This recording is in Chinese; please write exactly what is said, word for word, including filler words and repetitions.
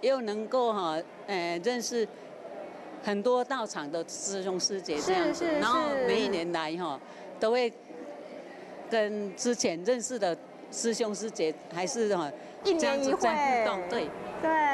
又能够哈，呃，认识很多道场的师兄师姐这样子，然后每一年来哈，都会跟之前认识的师兄师姐还是哈一年一会这样子在互动，对。 对。